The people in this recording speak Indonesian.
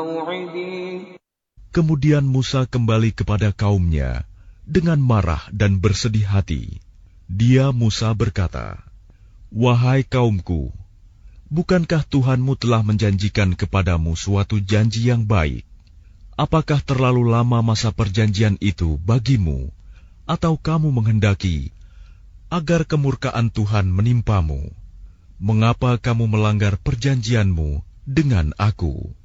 موعدين. Kemudian Musa kembali kepada kaumnya dengan marah dan bersedih hati. Dia Musa berkata, "Wahai kaumku, bukankah Tuhanmu telah menjanjikan kepadamu suatu janji yang baik? Apakah terlalu lama masa perjanjian itu bagimu, atau kamu menghendaki agar kemurkaan Tuhan menimpamu? Mengapa kamu melanggar perjanjianmu dengan Aku?"